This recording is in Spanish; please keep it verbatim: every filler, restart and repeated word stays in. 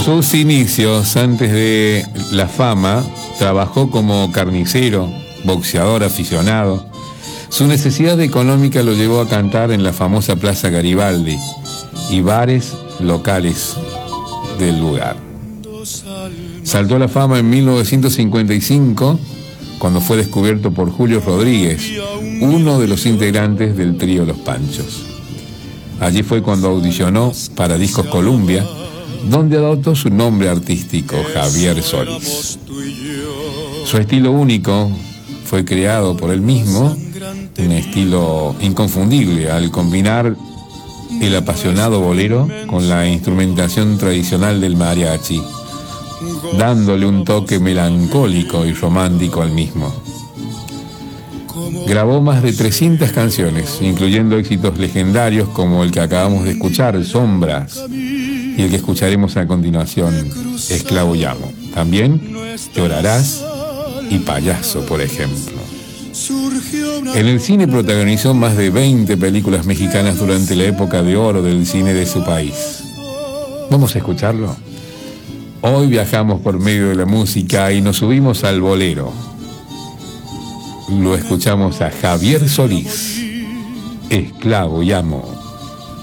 sus inicios, antes de la fama, trabajó como carnicero, boxeador aficionado. Su necesidad económica lo llevó a cantar en la famosa Plaza Garibaldi y bares locales del lugar. Saltó a la fama en mil novecientos cincuenta y cinco, cuando fue descubierto por Julio Rodríguez, uno de los integrantes del trío Los Panchos. Allí fue cuando audicionó para Discos Columbia, donde adoptó su nombre artístico, Javier Solís. Su estilo único fue creado por él mismo, un estilo inconfundible al combinar el apasionado bolero con la instrumentación tradicional del mariachi, dándole un toque melancólico y romántico al mismo. Grabó más de trescientas canciones, incluyendo éxitos legendarios como el que acabamos de escuchar, Sombras, y el que escucharemos a continuación, Esclavo y Amo. También Llorarás y Payaso, por ejemplo. En el cine protagonizó más de veinte películas mexicanas durante la época de oro del cine de su país. ¿Vamos a escucharlo? Hoy viajamos por medio de la música y nos subimos al bolero. Lo escuchamos a Javier Solís, Esclavo y Amo.